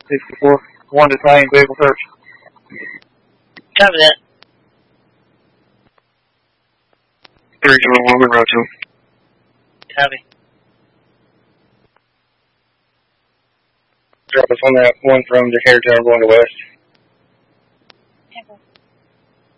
64. 1 Battalion vehicle search. Copy that. 321, road 2. Copy. Drop us on that one from Decatur Town going to west.